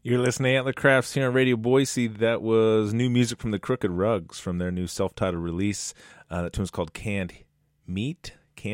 You're listening to Antler Crafts here on Radio Boise. That was new music from the Crooked Rugs from their new self-titled release. That tune's called Canned Meat.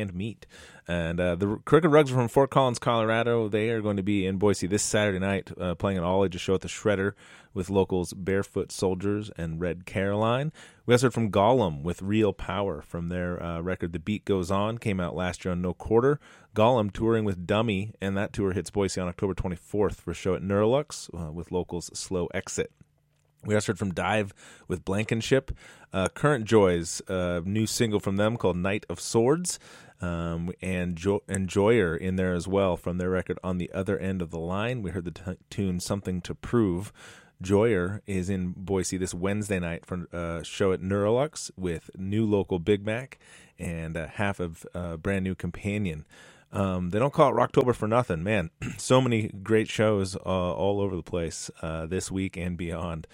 And the Crooked Rugs are from Fort Collins, Colorado. They are going to be in Boise this Saturday night playing an all-ages show at the Shredder with locals Barefoot Soldiers and Red Caroline. We also heard from Gollum with Real Power from their record The Beat Goes On. Came out last year on No Quarter. Gollum touring with Dummy, and that tour hits Boise on October 24th for a show at Neurolux with locals Slow Exit. We also heard from Dive with Blankenship. Current Joys, new single from them called Knight of Swords, and Joyer in there as well from their record On the Other End of the Line. We heard the tune Something to Prove. Joyer is in Boise this Wednesday night for a show at Neurolux with new local Big Mac and half of brand new Companion. They don't call it Rocktober for nothing, man. So many great shows all over the place this week and beyond.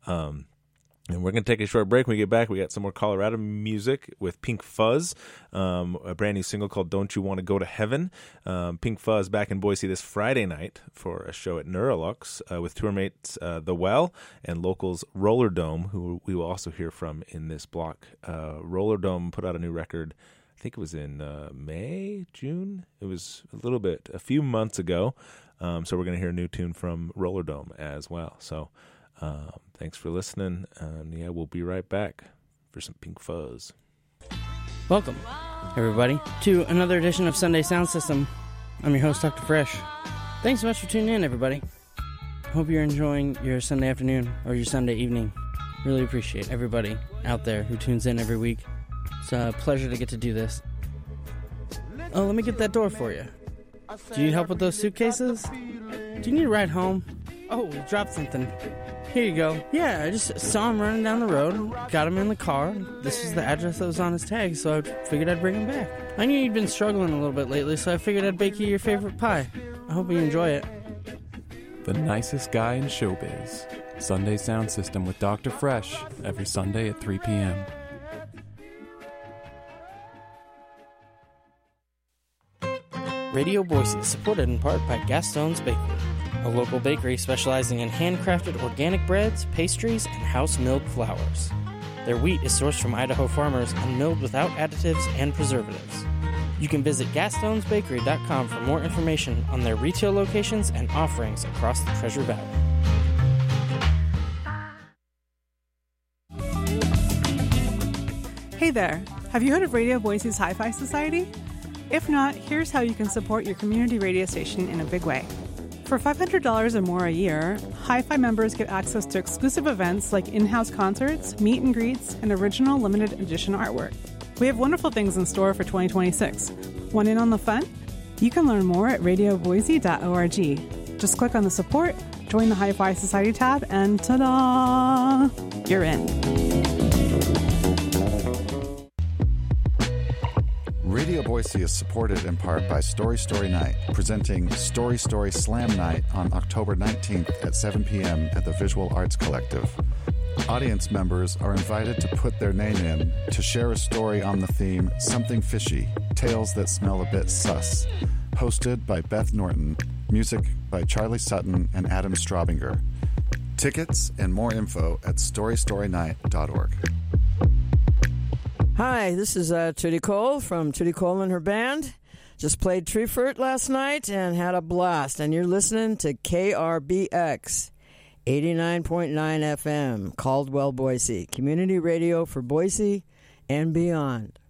And we're going to take a short break. When we get back, we got some more Colorado music with Pink Fuzz, a brand new single called Don't You Want to Go to Heaven. Pink Fuzz back in Boise this Friday night for a show at Neurolux with tour mates The Well and locals Roller Dome, who we will also hear from in this block. Roller Dome put out a new record, I think it was in May, June. It was a few months ago. So we're going to hear a new tune from Roller Dome as well. So thanks for listening. And we'll be right back for some Pink Fuzz. Welcome, everybody, to another edition of Sunday Sound System. I'm your host, Dr. Fresh. Thanks so much for tuning in, everybody. Hope you're enjoying your Sunday afternoon or your Sunday evening. Really appreciate everybody out there who tunes in every week. It's a pleasure to get to do this. Oh, let me get that door for you. Do you need help with those suitcases? Do you need a ride home? Oh, we dropped something. Here you go. Yeah, I just saw him running down the road, got him in the car. This was the address that was on his tag, so I figured I'd bring him back. I knew you'd been struggling a little bit lately, so I figured I'd bake you your favorite pie. I hope you enjoy it. The nicest guy in showbiz. Sunday Sound System with Dr. Fresh, every Sunday at 3 p.m. Radio Boise is supported in part by Gaston's Bakery, a local bakery specializing in handcrafted organic breads, pastries, and house-milled flours. Their wheat is sourced from Idaho farmers and milled without additives and preservatives. You can visit GastonsBakery.com for more information on their retail locations and offerings across the Treasure Valley. Hey there, have you heard of Radio Boise's Hi-Fi Society? If not, here's how you can support your community radio station in a big way. For $500 or more a year, Hi-Fi members get access to exclusive events like in-house concerts, meet and greets, and original limited edition artwork. We have wonderful things in store for 2026. Want in on the fun? You can learn more at radioboise.org. Just click on the support, join the Hi-Fi Society tab, and ta-da! You're in. Radio Boise is supported in part by Story Story Night, presenting Story Story Slam Night on October 19th at 7 p.m. at the Visual Arts Collective. Audience members are invited to put their name in to share a story on the theme Something Fishy, Tales That Smell a Bit Sus. Hosted by Beth Norton, music by Charlie Sutton and Adam Straubinger. Tickets and more info at storystorynight.org. Hi, this is Tootie Cole from Tootie Cole and her band. Just played Treefort last night and had a blast. And you're listening to KRBX 89.9 FM, Caldwell, Boise. Community radio for Boise and beyond.